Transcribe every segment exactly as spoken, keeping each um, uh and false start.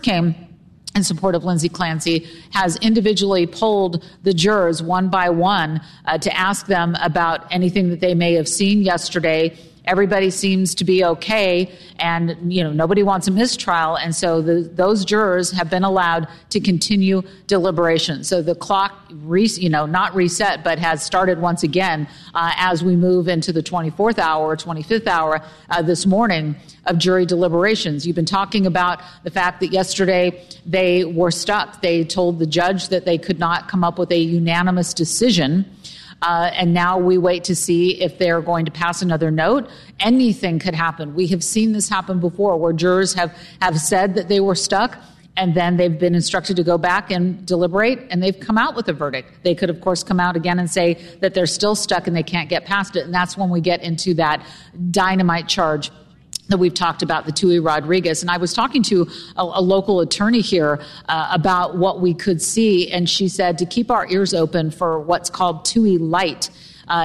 first came in support of Lindsay Clancy, has individually polled the jurors one by one uh, to ask them about anything that they may have seen yesterday. Everybody seems to be okay, and you know nobody wants a mistrial, and so the, those jurors have been allowed to continue deliberation. So the clock, re, you know, not reset, but has started once again uh, as we move into the twenty-fourth hour, twenty-fifth hour uh, this morning of jury deliberations. You've been talking about the fact that yesterday they were stuck. They told the judge that they could not come up with a unanimous decision. Uh, and now we wait to see if they're going to pass another note. Anything could happen. We have seen this happen before where jurors have, have said that they were stuck, and then they've been instructed to go back and deliberate, and they've come out with a verdict. They could, of course, come out again and say that they're still stuck and they can't get past it. And that's when we get into that dynamite charge that we've talked about, the Tui Rodriguez. And I was talking to a, a local attorney here uh, about what we could see, and she said to keep our ears open for what's called Tui Light uh,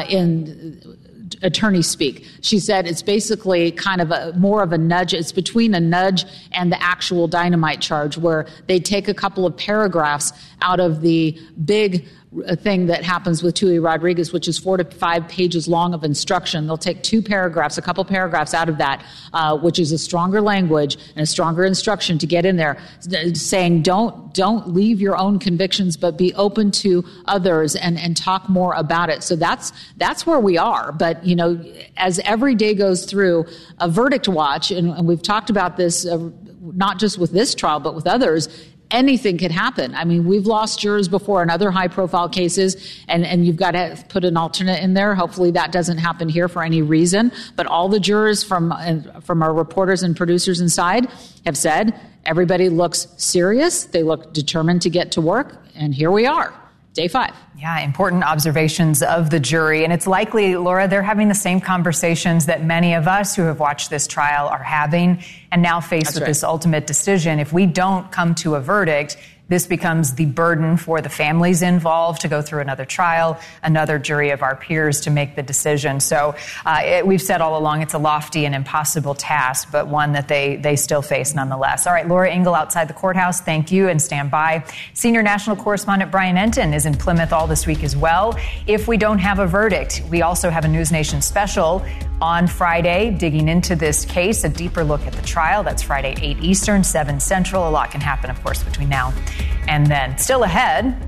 in attorney speak. She said it's basically kind of a more of a nudge. It's between a nudge and the actual dynamite charge, where they take a couple of paragraphs out of the big thing that happens with Tui Rodriguez, which is four to five pages long of instruction. They'll take two paragraphs, a couple paragraphs out of that, uh, which is a stronger language and a stronger instruction to get in there, saying don't don't leave your own convictions, but be open to others and, and talk more about it. So that's that's where we are. But, you know, as every day goes through, a verdict watch, and, and we've talked about this uh, not just with this trial, but with others, anything could happen. I mean, we've lost jurors before in other high-profile cases, and, and you've got to put an alternate in there. Hopefully that doesn't happen here for any reason. But all the jurors from uh, from our reporters and producers inside have said everybody looks serious. They look determined to get to work, and here we are. Day five. Yeah, important observations of the jury. And it's likely, Laura, they're having the same conversations that many of us who have watched this trial are having and now faced That's with right. this ultimate decision. If we don't come to a verdict, this becomes the burden for the families involved to go through another trial, another jury of our peers to make the decision. So uh, it, we've said all along it's a lofty and impossible task, but one that they, they still face nonetheless. All right, Laura Ingle outside the courthouse, thank you, and stand by. Senior national correspondent Brian Enton is in Plymouth all this week as well. If we don't have a verdict, we also have a News Nation special on Friday, digging into this case, a deeper look at the trial. That's Friday, eight Eastern, seven Central. A lot can happen, of course, between now and then. Still ahead.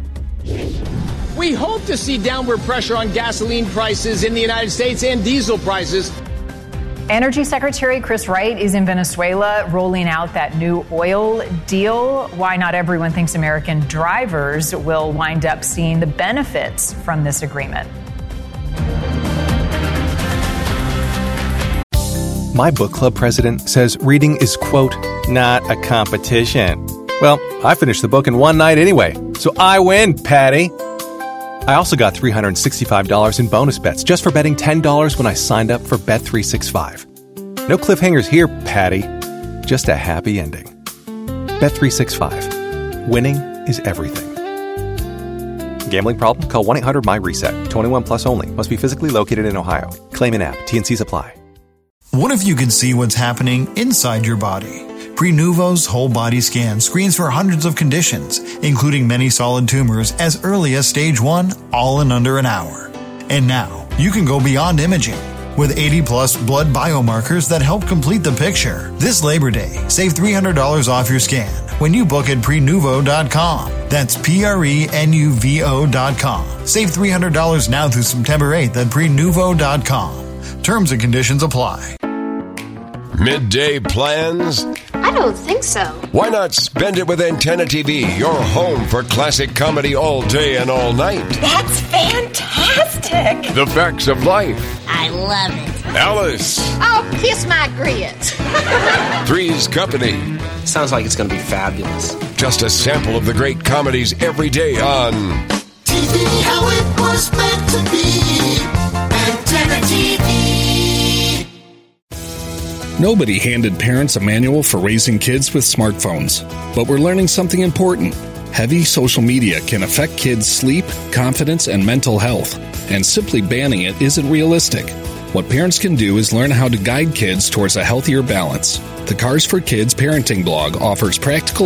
We hope to see downward pressure on gasoline prices in the United States and diesel prices. Energy Secretary Chris Wright is in Venezuela rolling out that new oil deal. Why not everyone thinks American drivers will wind up seeing the benefits from this agreement. My book club president says reading is, quote, not a competition. Well, I finished the book in one night anyway, so I win, Patty. I also got three hundred sixty-five dollars in bonus bets just for betting ten dollars when I signed up for Bet three sixty-five. No cliffhangers here, Patty. Just a happy ending. Bet three sixty-five. Winning is everything. Gambling problem? Call one eight hundred M Y RESET. twenty-one plus only. Must be physically located in Ohio. Claim in app. T and C's apply. What if you could see what's happening inside your body? Prenuvo's whole body scan screens for hundreds of conditions, including many solid tumors as early as stage one, all in under an hour. And now, you can go beyond imaging. With eighty plus blood biomarkers that help complete the picture. This Labor Day, save three hundred dollars off your scan when you book at prenuvo dot com. That's P R E N U V O dot com. Save three hundred dollars now through September eighth at prenuvo dot com. Terms and conditions apply. Midday plans? I don't think so. Why not spend it with Antenna T V, your home for classic comedy all day and all night? That's fantastic. The Facts of Life. I love it. Alice. Oh, kiss my grits. Three's Company. Sounds like it's going to be fabulous. Just a sample of the great comedies every day on T V how it was meant to be. Antenna T V. Nobody handed parents a manual for raising kids with smartphones, but we're learning something important. Heavy social media can affect kids' sleep, confidence, and mental health, and simply banning it isn't realistic. What parents can do is learn how to guide kids towards a healthier balance. The Cars for Kids parenting blog offers practical